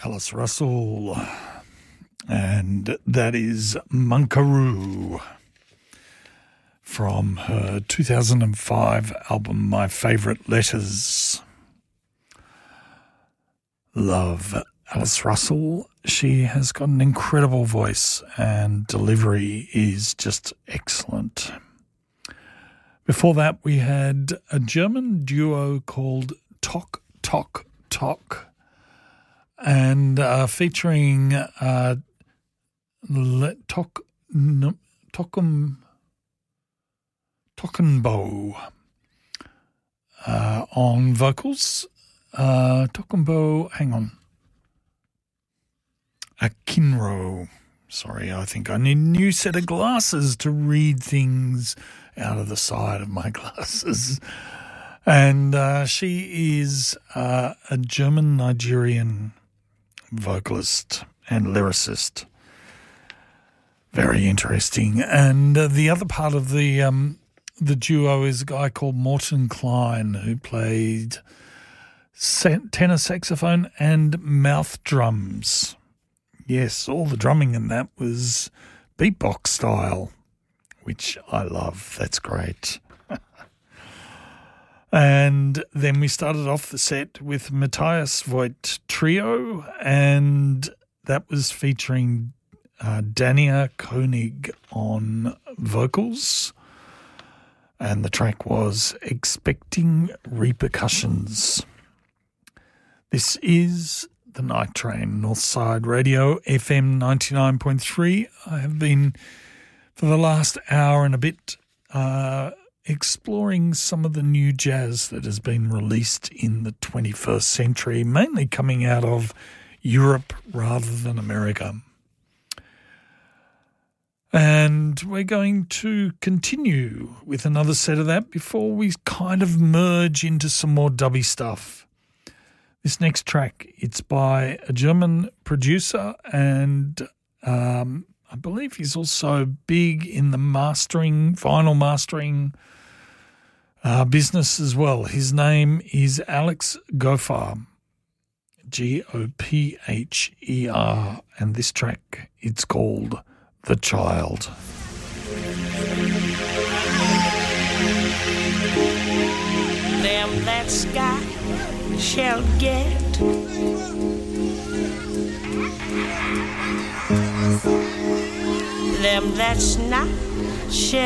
Alice Russell, and that is Munkaroo from her 2005 album My Favourite Letters. Love Alice Russell. She has got an incredible voice and delivery is just excellent. Before that, we had a German duo called Tok Tok Tok, and featuring Tockenbo on vocals. Tockenbo, hang on. Akinro. Sorry, I think I need a new set of glasses to read things out of the side of my glasses. And she is a German-Nigerian vocalist and lyricist. Very interesting. And the other part of the duo is a guy called Morten Klein, who played tenor saxophone and mouth drums. Yes, all the drumming in that was beatbox style, which I love. That's great. And then we started off the set with Matthias Voigt Trio, and that was featuring Dania Koenig on vocals, and the track was Expecting Repercussions. This is the Night Train, Northside Radio, FM 99.3. I have been, for the last hour and a bit, exploring some of the new jazz that has been released in the 21st century, mainly coming out of Europe rather than America. And we're going to continue with another set of that before we kind of merge into some more dubby stuff. This next track, it's by a German producer, and I believe he's also big in the vinyl mastering business as well. His name is Alex Gopher, Gopher, and this track, it's called The Child. Them that sky shall get, them that's not shall